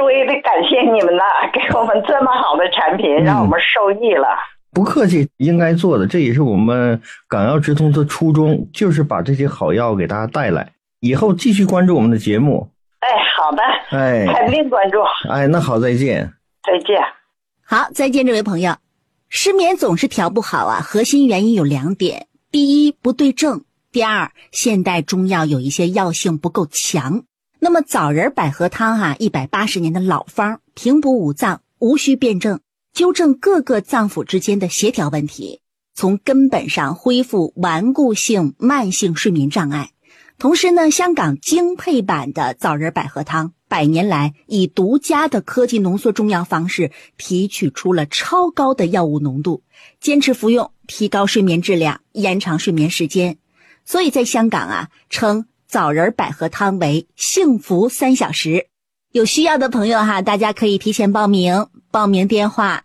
是我也得感谢你们呐，给我们这么好的产品，让我们受益了。 不客气，应该做的，这也是我们港药直通的初衷，就是把这些好药给大家带来。以后继续关注我们的节目。 哎，好的，肯定关注。 那好，再见。 再见。 好，再见，这位朋友。失眠总是调不好啊，核心原因有2点：第一，不对症；第二，现代中药有一些药性不够强。那么枣仁百合汤180年的老方，平补五脏，无需辩证，纠正各个脏腑之间的协调问题，从根本上恢复顽固性慢性睡眠障碍。同时呢，香港精配版的枣仁百合汤100年来以独家的科技浓缩中药方式提取出了超高的药物浓度，坚持服用提高睡眠质量，延长睡眠时间。所以在香港称枣仁百合汤为幸福3小时。有需要的朋友大家可以提前报名，报名电话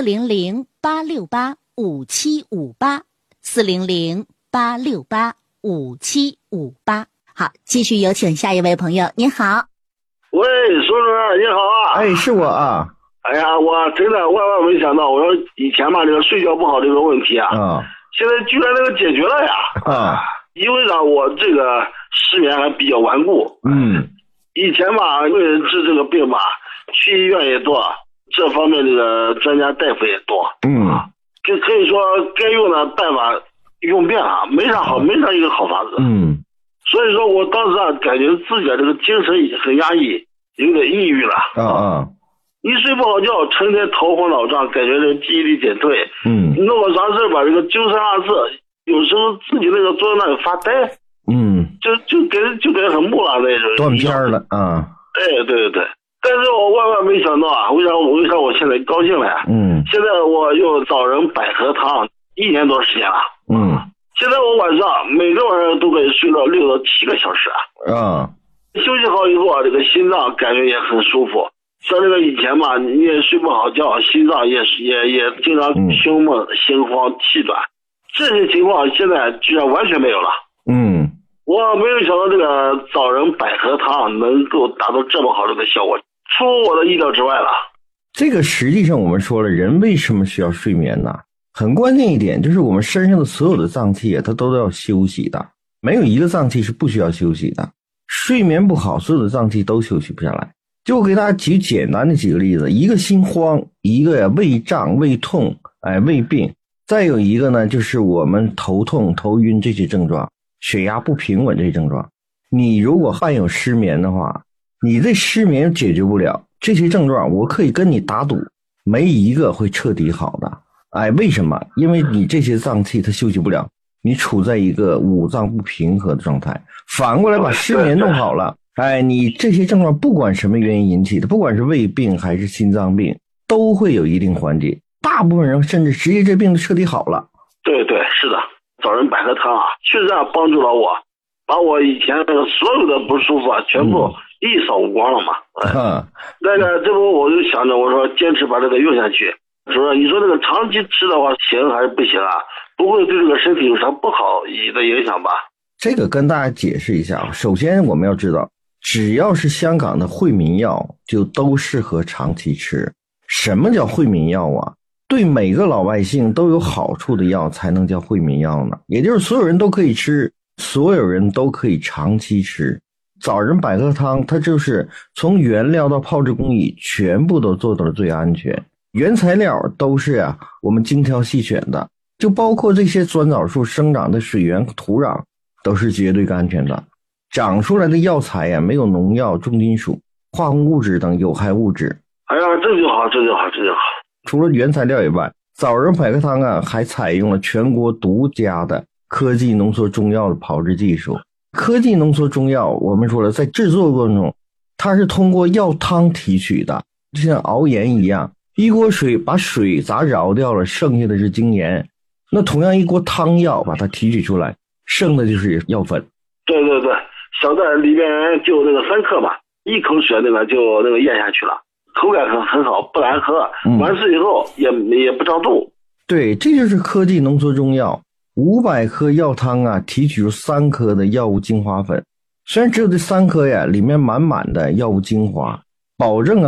400-868-5758，400-868-5758。好，继续有请下一位朋友。您好。 喂，苏主任，你好啊。 是我啊。 哎呀，我真的万万没想到，我说以前这个睡觉不好这个问题现在居然这个解决了呀。因为我这个失眠还比较顽固。以前为了治这个病去医院也多，这方面这个专家大夫也多。就可以说该用的办法用遍了，没啥一个好法子。所以说我当时感觉自己这个精神很压抑，有点抑郁了。一睡不好觉，成天头昏脑胀，感觉这记忆力减退。弄个啥事这个精神二次，有时候自己那个坐在那里发呆。就感觉很木讷那种。 断片了对。但是我万万没想到为啥我现在高兴了呀？现在我用枣仁百合汤1年多时间了。现在我每个晚上都可以睡到6到7个小时。休息好以后这个心脏感觉也很舒服。像这个以前你也睡不好觉，心脏也经常胸闷、心慌、气短，这些情况现在居然完全没有了。我没有想到这个枣仁百合汤能够达到这么好的一个效果，出乎我的意料之外了。 这个实际上我们说了，人为什么需要睡眠呢？很关键一点就是我们身上的所有的脏器它都要休息的，没有一个脏器是不需要休息的。睡眠不好，所有的脏器都休息不下来。就我给大家举简单的几个例子，一个心慌，一个胃胀、胃痛、胃病，再有一个呢就是我们头痛、头晕这些症状，血压不平稳这些症状。你如果患有失眠的话，你这失眠解决不了这些症状，我可以跟你打赌，没一个会彻底好的。为什么？因为你这些脏器它休息不了，你处在一个五脏不平和的状态。反过来把失眠弄好了，你这些症状不管什么原因引起的，不管是胃病还是心脏病，都会有一定缓解。大部分人甚至直接这病就彻底好了。对， 是的，枣仁百合汤确实帮助了我，把我以前所有的不舒服全部一扫无光了嘛。这不我就想着，我说坚持把这个用下去。主任，你说这个长期吃的话行还是不行不会对这个身体有啥不好的影响吧？ 这个跟大家解释一下。首先我们要知道，只要是香港的惠民药就都适合长期吃。什么叫惠民药对每个老百姓都有好处的药才能叫惠民药呢，也就是所有人都可以吃，所有人都可以长期吃。枣仁百合汤它就是从原料到泡制工艺全部都做到了最安全，原材料都是我们精挑细选的，就包括这些酸枣树生长的水源土壤都是绝对安全的，长出来的药材没有农药、重金属、化工物质等有害物质。 这就好。 除了原材料以外，枣仁百合汤还采用了全国独家的科技浓缩中药的炮制技术。科技浓缩中药我们说了，在制作过程中它是通过药汤提取的，就像熬盐一样，一锅水把水杂扰掉了，剩下的是精盐。那同样一锅汤药把它提取出来，剩的就是药粉。 对，小袋里边就那个3克嘛，一口水就咽下去了，口感很好，不难喝，完事以后也不胀肚。 对，这就是科技浓缩中药。500克药汤提取出3克的药物精华粉，虽然只有这3克里面满满的药物精华，保证